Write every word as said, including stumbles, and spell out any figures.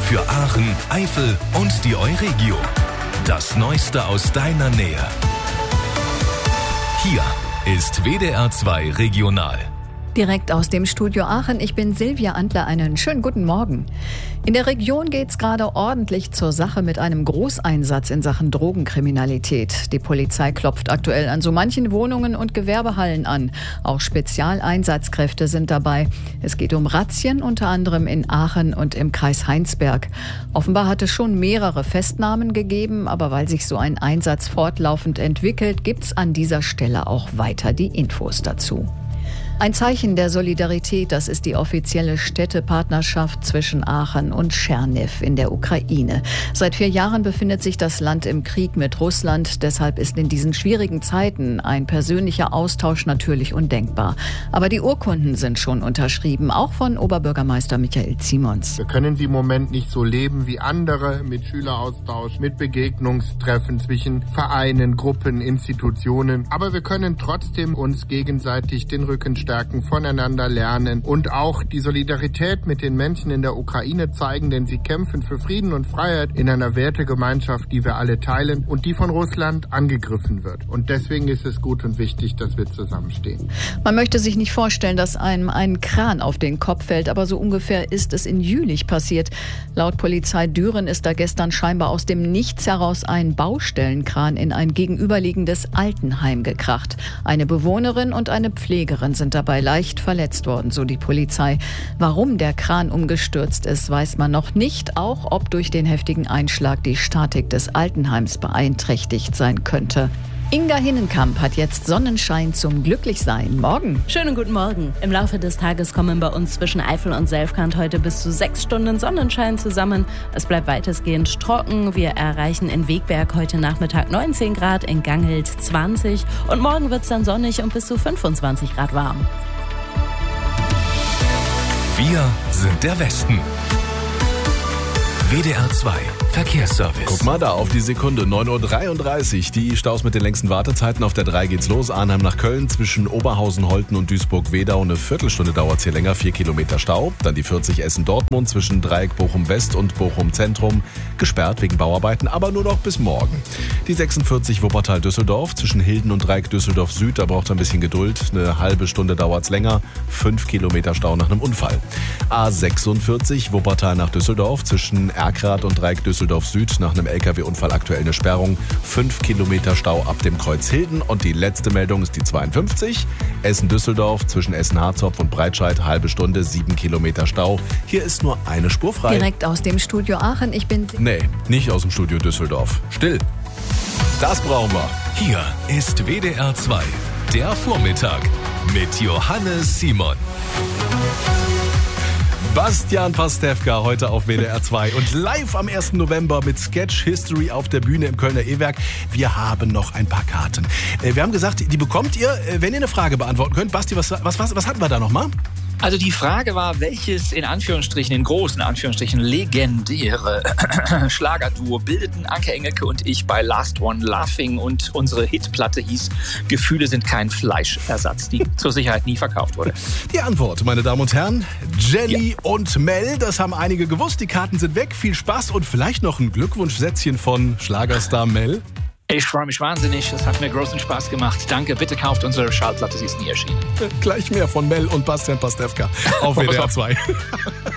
Für Aachen, Eifel und die Euregio. Das Neueste aus deiner Nähe. Hier ist W D R zwei Regional. Direkt aus dem Studio Aachen, ich bin Silvia Antler, einen schönen guten Morgen. In der Region geht's gerade ordentlich zur Sache mit einem Großeinsatz in Sachen Drogenkriminalität. Die Polizei klopft aktuell an so manchen Wohnungen und Gewerbehallen an. Auch Spezialeinsatzkräfte sind dabei. Es geht um Razzien, unter anderem in Aachen und im Kreis Heinsberg. Offenbar hat es schon mehrere Festnahmen gegeben, aber weil sich so ein Einsatz fortlaufend entwickelt, gibt's an dieser Stelle auch weiter die Infos dazu. Ein Zeichen der Solidarität, das ist die offizielle Städtepartnerschaft zwischen Aachen und Tscherniw in der Ukraine. Seit vier Jahren befindet sich das Land im Krieg mit Russland. Deshalb ist in diesen schwierigen Zeiten ein persönlicher Austausch natürlich undenkbar. Aber die Urkunden sind schon unterschrieben, auch von Oberbürgermeister Michael Ziemons. Wir können sie im Moment nicht so leben wie andere, mit Schüleraustausch, mit Begegnungstreffen zwischen Vereinen, Gruppen, Institutionen. Aber wir können trotzdem uns gegenseitig den Rücken stärken, voneinander lernen und auch die Solidarität mit den Menschen in der Ukraine zeigen, denn sie kämpfen für Frieden und Freiheit in einer Wertegemeinschaft, die wir alle teilen und die von Russland angegriffen wird. Und deswegen ist es gut und wichtig, dass wir zusammenstehen. Man möchte sich nicht vorstellen, dass einem ein Kran auf den Kopf fällt, aber so ungefähr ist es in Jülich passiert. Laut Polizei Düren ist da gestern scheinbar aus dem Nichts heraus ein Baustellenkran in ein gegenüberliegendes Altenheim gekracht. Eine Bewohnerin und eine Pflegerin sind dabei leicht verletzt worden, so die Polizei. Warum der Kran umgestürzt ist, weiß man noch nicht. Auch ob durch den heftigen Einschlag die Statik des Altenheims beeinträchtigt sein könnte. Inga Hinnenkamp hat jetzt Sonnenschein zum Glücklichsein. Morgen. Schönen guten Morgen. Im Laufe des Tages kommen bei uns zwischen Eifel und Selfkant heute bis zu sechs Stunden Sonnenschein zusammen. Es bleibt weitestgehend trocken. Wir erreichen in Wegberg heute Nachmittag neunzehn Grad, in Gangelt zwanzig und morgen wird es dann sonnig und bis zu fünfundzwanzig Grad warm. Wir sind der Westen. W D R zwei Verkehrsservice. Guck mal da auf die Sekunde, neun Uhr dreiunddreißig. Die Staus mit den längsten Wartezeiten. Auf der drei geht's los. Arnheim nach Köln zwischen Oberhausen, Holten und Duisburg-Wedau. Eine Viertelstunde dauert's hier länger, vier Kilometer Stau. Dann die vierzig Essen-Dortmund zwischen Dreieck Bochum-West und Bochum-Zentrum. Gesperrt wegen Bauarbeiten, aber nur noch bis morgen. Die sechsundvierzig Wuppertal-Düsseldorf zwischen Hilden und Dreieck Düsseldorf-Süd. Da braucht er ein bisschen Geduld. Eine halbe Stunde dauert's länger. Fünf Kilometer Stau nach einem Unfall. A sechsundvierzig Wuppertal nach Düsseldorf zwischen Erkrath und Dreieck Düsseldorf-Süd nach einem L K W-Unfall aktuell eine Sperrung. Fünf Kilometer Stau ab dem Kreuz Hilden. Und die letzte Meldung ist die zweiundfünfzig. Essen-Düsseldorf zwischen Essen-Harzopf und Breitscheid. Halbe Stunde, sieben Kilometer Stau. Hier ist nur eine Spur frei. Direkt aus dem Studio Aachen. Ich bin... Nee, nicht aus dem Studio Düsseldorf. Still. Das brauchen wir. Hier ist W D R zwei, der Vormittag mit Johannes Simon. Bastian Pastewka heute auf W D R zwei und live am ersten November mit Sketch History auf der Bühne im Kölner E-Werk. Wir haben noch ein paar Karten. Wir haben gesagt, die bekommt ihr, wenn ihr eine Frage beantworten könnt. Basti, was, was, was, was hatten wir da nochmal? Also die Frage war, welches in Anführungsstrichen, in großen Anführungsstrichen legendäre Schlagerduo bildeten Anke Engelke und ich bei Last One Laughing, und unsere Hitplatte hieß Gefühle sind kein Fleischersatz, die zur Sicherheit nie verkauft wurde. Die Antwort, meine Damen und Herren, Jenny ja. und Mel, das haben einige gewusst, die Karten sind weg, viel Spaß und vielleicht noch ein Glückwunschsätzchen von Schlagerstar Mel. Ich freue mich wahnsinnig, es hat mir großen Spaß gemacht. Danke, bitte kauft unsere Schallplatte, sie ist nie erschienen. Gleich mehr von Mel und Bastian Pastewka auf W D R zwei.